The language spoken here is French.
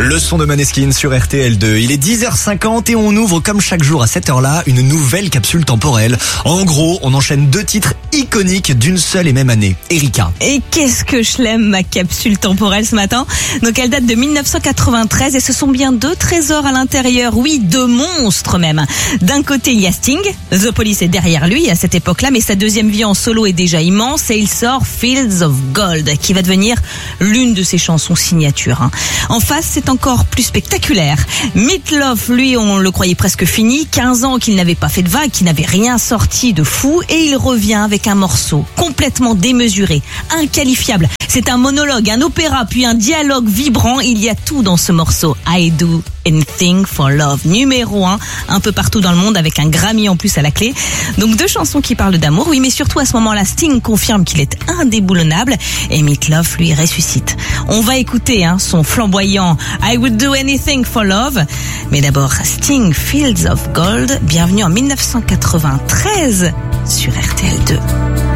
Le son de Maneskin sur RTL2. Il est 10h50 et on ouvre comme chaque jour à cette heure-là une nouvelle capsule temporelle. En gros, on enchaîne 2 titres iconiques d'une seule et même année. Erika. Et qu'est-ce que je l'aime, ma capsule temporelle ce matin. Donc elle date de 1993 et ce sont bien 2 trésors à l'intérieur. Oui, 2 monstres même. D'un côté, il y a Sting. The Police est derrière lui à cette époque-là, mais sa deuxième vie en solo est déjà immense et il sort Fields of Gold, qui va devenir l'une de ses chansons signature. En face, c'est encore plus spectaculaire. Meat Loaf, lui, on le croyait presque fini. 15 ans qu'il n'avait pas fait de vague, qu'il n'avait rien sorti de fou. Et il revient avec un morceau complètement démesuré, inqualifiable. C'est un monologue, un opéra, puis un dialogue vibrant. Il y a tout dans ce morceau. I Do Anything for Love. Numéro 1, un peu partout dans le monde, avec un Grammy en plus à la clé. Donc 2 chansons qui parlent d'amour, oui, mais surtout à ce moment-là, Sting confirme qu'il est indéboulonnable et Meat Loaf lui ressuscite. On va écouter son flamboyant I Would Do Anything for Love. Mais d'abord, Sting, Fields of Gold. Bienvenue en 1993 sur RTL2.